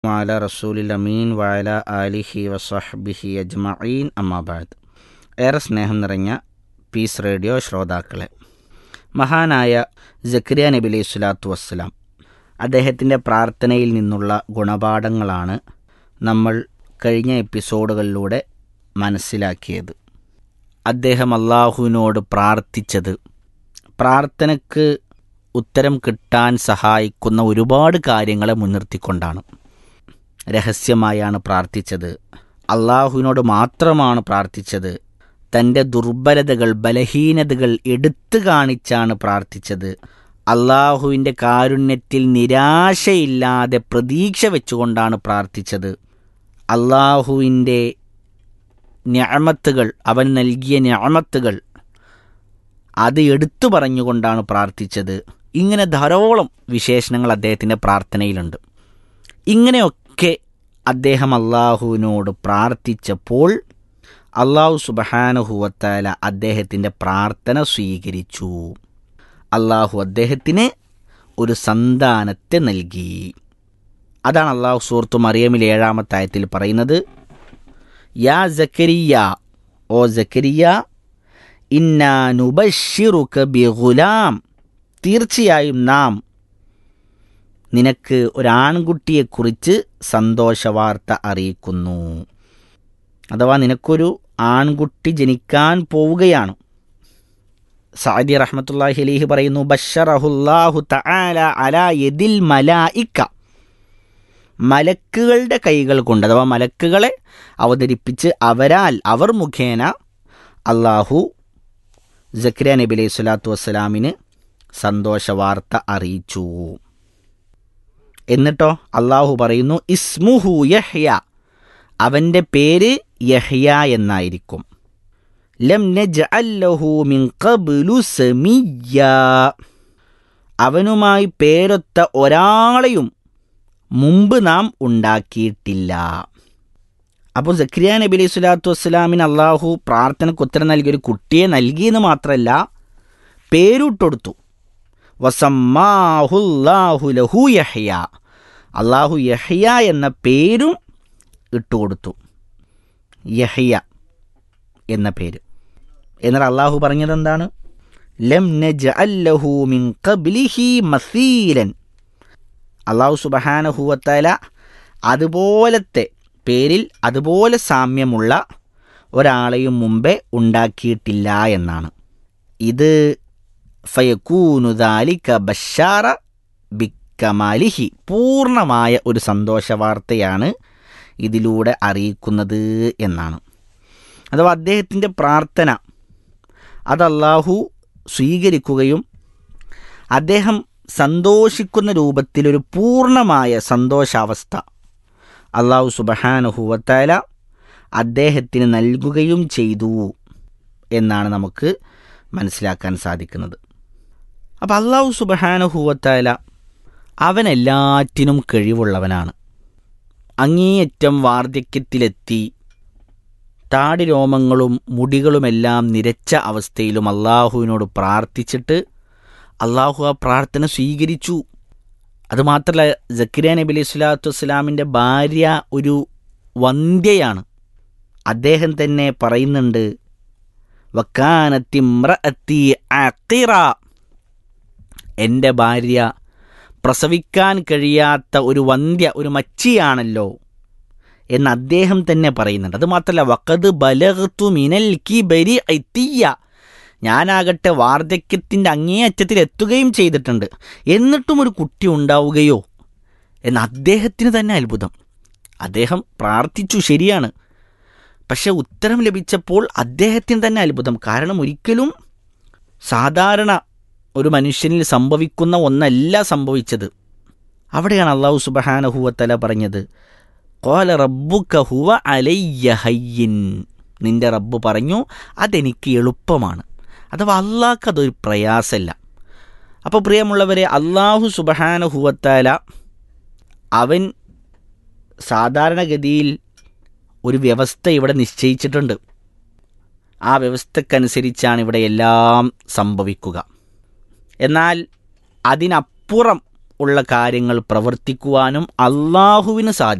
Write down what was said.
വഅല റസൂലിൽ അമീൻ വഅല ആലിഹി വസഹ്ബിഹി അജ്മഈൻ അമ്മാ ബഅദ്. ഏറെ സ്നേഹം നിറഞ്ഞ പീസ് റേഡിയോ ശ്രോതാക്കളെ, മഹാനായ സക്കരിയ നബി അലൈഹി സ്വലാത്തു വസ്സലാം അദ്ദേഹത്തിൻ്റെ പ്രാർത്ഥനയിൽ നിന്നുള്ള ഗുണപാഠങ്ങളാണ് നമ്മൾ കഴിഞ്ഞ എപ്പിസോഡുകളിലൂടെ മനസ്സിലാക്കിയത്. അദ്ദേഹം അള്ളാഹുവിനോട് പ്രാർത്ഥിച്ചത് പ്രാർത്ഥനയ്ക്ക് ഉത്തരം കിട്ടാൻ സഹായിക്കുന്ന ഒരുപാട് കാര്യങ്ങളെ മുൻനിർത്തിക്കൊണ്ടാണ്. രഹസ്യമായാണ് പ്രാർത്ഥിച്ചത്, അള്ളാഹുവിനോട് മാത്രമാണ് പ്രാർത്ഥിച്ചത്, തൻ്റെ ദുർബലതകൾ ബലഹീനതകൾ എടുത്തു കാണിച്ചാണ് പ്രാർത്ഥിച്ചത്, അള്ളാഹുവിൻ്റെ കാരുണ്യത്തിൽ നിരാശയില്ലാതെ പ്രതീക്ഷ വെച്ചുകൊണ്ടാണ് പ്രാർത്ഥിച്ചത്, അള്ളാഹുവിൻ്റെ നിഅമത്തുകൾ, അവൻ നൽകിയ നിഅമത്തുകൾ അത് എടുത്തു പറഞ്ഞുകൊണ്ടാണ് പ്രാർത്ഥിച്ചത്. ഇങ്ങനെ ധാരാളം വിശേഷണങ്ങൾ അദ്ദേഹത്തിൻ്റെ പ്രാർത്ഥനയിലുണ്ട്. ഇങ്ങനെയൊക്കെ അദ്ദേഹം അള്ളാഹുവിനോട് പ്രാർത്ഥിച്ചപ്പോൾ അള്ളാഹു സുബ്ഹാനഹു വ തആല അദ്ദേഹത്തിൻ്റെ പ്രാർത്ഥന സ്വീകരിച്ചു. അള്ളാഹു അദ്ദേഹത്തിന് ഒരു സന്താനത്തെ നൽകി. അതാണ് അള്ളാഹു സൂറത്തു മറിയമിൽ 7-ാമത്തെ ആയത്തിൽ പറയുന്നത്, യാ സക്കരിയ, ഓ സക്കരിയ, ഇന്നാ നുബശ്ശിറുക ബിഗുലാം, തീർച്ചയായും നാം നിനക്ക് ഒരാൺകുട്ടിയെക്കുറിച്ച് സന്തോഷവാർത്ത അറിയിക്കുന്നു. അഥവാ നിനക്കൊരു ആൺകുട്ടി ജനിക്കാൻ പോവുകയാണ്. സഅദി റഹ്മത്തുള്ളാഹി അലൈഹി പറയുന്നു, ബശ്ശറഹുല്ലാഹു തആല അലാ യദിൽ മലായിക, മലക്കുകളുടെ കൈകൾ കൊണ്ട്, അഥവാ മലക്കുകളെ അവതരിപ്പിച്ച് അവർ മുഖേന അള്ളാഹു സക്കരിയ നബി അലൈഹി സ്വലാത്തു വസ്സലാമിന് സന്തോഷവാർത്ത അറിയിച്ചു. എന്നിട്ടോ അള്ളാഹു പറയുന്നു, ഇസ്മുഹു യഹ്യ, അവൻ്റെ പേര് യഹ്യ എന്നായിരിക്കും. ലം നജ്അൽ ലഹു മിൻ ഖബ്ലു സമീയ, അവനുമായി പേരൊത്ത ഒരാളെയും മുമ്പ് നാം ഉണ്ടാക്കിയിട്ടില്ല. അപ്പോൾ സക്കരിയ നബി അലൈഹി സ്വലാത്തു വസ്സലാമിന് അള്ളാഹു പ്രാർത്ഥനയ്ക്ക് ഉത്തരം നൽകിയൊരു കുട്ടിയെ നൽകിയെന്ന് മാത്രമല്ല, പേരിട്ടൊടുത്തു. വസമ്മാഹുല്ലാഹു ലഹു യഹ്യ, അള്ളാഹു യഹ്യ എന്ന പേരും ഇട്ടുകൊടുത്തു. യഹ്യ എന്ന പേര്. എന്നാൽ അള്ളാഹു പറഞ്ഞത് എന്താണ്? ലം നജ്അൽ ലഹു മിൻ ഖബ്ലിഹി മസീലൻ, അള്ളാഹു സുബ്ഹാനഹു വ തആല അതുപോലത്തെ പേരിൽ അതുപോലെ സാമ്യമുള്ള ഒരാളെയും മുമ്പേ ഉണ്ടാക്കിയിട്ടില്ല എന്നാണ്. ഇത് ഫയകൂനു ദാലിക ബശ്ശാറ ബിക്കമാലിഹി, പൂർണ്ണമായ ഒരു സന്തോഷവാർത്തയാണ് ഇതിലൂടെ അറിയിക്കുന്നത് എന്നാണ്. അഥവാ അദ്ദേഹത്തിൻ്റെ പ്രാർത്ഥന അത് അല്ലാഹു സ്വീകരിക്കുകയും അദ്ദേഹം സന്തോഷിക്കുന്ന രൂപത്തിലൊരു പൂർണ്ണമായ സന്തോഷാവസ്ഥ അല്ലാഹു സുബ്ഹാനഹു വ തആല അദ്ദേഹത്തിന് നൽകുകയും ചെയ്തു എന്നാണ് നമുക്ക് മനസ്സിലാക്കാൻ സാധിക്കുന്നത്. അപ്പോൾ അല്ലാഹു സുബ്ഹാനഹു വ തആല അവൻ എല്ലാറ്റിനും കഴിവുള്ളവനാണ്. അങ്ങേയറ്റം വാർദ്ധക്യത്തിലെത്തി താടി രോമങ്ങളും മുടികളുമെല്ലാം നിരച്ച അവസ്ഥയിലും അള്ളാഹുവിനോട് പ്രാർത്ഥിച്ചിട്ട് അള്ളാഹു ആ പ്രാർത്ഥന സ്വീകരിച്ചു. അതുമാത്രമല്ല, സക്കരിയ നബി അലൈഹി സ്വലാത്തു വസ്സലാമിൻ്റെ ഭാര്യ ഒരു വന്ധ്യയാണ്. അദ്ദേഹം തന്നെ പറയുന്നുണ്ട്, വക്കാനത്തി ഇംറഅത്തി അഖിറ, എൻ്റെ ഭാര്യ പ്രസവിക്കാൻ കഴിയാത്ത ഒരു വന്ധ്യ, ഒരു മച്ചിയാണല്ലോ എന്ന് അദ്ദേഹം തന്നെ പറയുന്നുണ്ട്. അതുമാത്രമല്ല, വഖദ് ബലഗ്തു മിനൽ കിബരി ഇത്തിയ, ഞാനാകട്ടെ വാർദ്ധക്യത്തിൻ്റെ അങ്ങേയറ്റത്തിൽ എത്തുകയും ചെയ്തിട്ടുണ്ട്, എന്നിട്ടും ഒരു കുട്ടി ഉണ്ടാവുകയോ എന്ന് അദ്ദേഹത്തിന് തന്നെ അത്ഭുതം. അദ്ദേഹം പ്രാർത്ഥിച്ചു, ശരിയാണ്, പക്ഷെ ഉത്തരം ലഭിച്ചപ്പോൾ അദ്ദേഹത്തിന് തന്നെ അത്ഭുതം. കാരണം ഒരിക്കലും സാധാരണ ഒരു മനുഷ്യനിൽ സംഭവിക്കുന്ന ഒന്നല്ല സംഭവിച്ചത്. അവിടെയാണ് അല്ലാഹു സുബ്ഹാനഹു വ തആല പറഞ്ഞത്, ഖാല റബ്ബുക ഹുവ അലയ്യ ഹയ്യിൻ, നിൻ്റെ റബ്ബ് പറഞ്ഞു അതെനിക്ക് എളുപ്പമാണ്. അഥവാ അള്ളാഹ്ക്ക് അതൊരു പ്രയാസമല്ല. അപ്പോൾ പ്രിയമുള്ളവരെ, അല്ലാഹു സുബ്ഹാനഹു വ തആല അവൻ സാധാരണഗതിയിൽ ഒരു വ്യവസ്ഥ ഇവിടെ നിശ്ചയിച്ചിട്ടുണ്ട്. ആ വ്യവസ്ഥക്കനുസരിച്ചാണ് ഇവിടെ എല്ലാം സംഭവിക്കുക. എന്നാൽ അതിനപ്പുറം ഉള്ള കാര്യങ്ങൾ പ്രവർത്തിക്കുവാനും അള്ളാഹുവിന് സാധിക്കും.